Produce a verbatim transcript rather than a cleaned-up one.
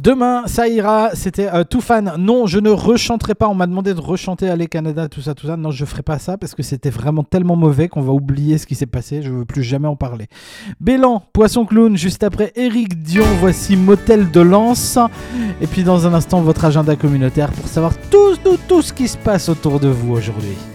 Demain, ça ira. C'était euh, tout fan. Non, je ne rechanterai pas. On m'a demandé de rechanter Aller Canada, tout ça, tout ça. Non, je ferai pas ça parce que c'était vraiment tellement mauvais qu'on va oublier ce qui s'est passé. Je veux plus jamais en parler. Bélan, Poisson Clown, juste après Éric Dion. Voici Motel de Lens. Et puis dans un instant, votre agenda communautaire pour savoir tout, tout, tout ce qui se passe autour de vous aujourd'hui.